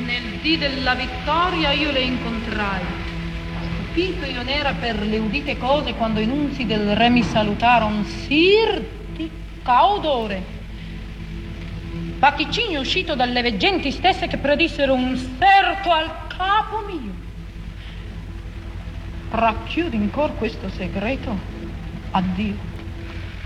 Nel dì della vittoria io le incontrai. Stupito io n'era per le udite cose quando i nunzi del re mi salutaron. Sir, di caudore, vaticini uscito dalle veggenti stesse che predissero un sterto al capo mio. Racchiudi in cor questo segreto. Addio.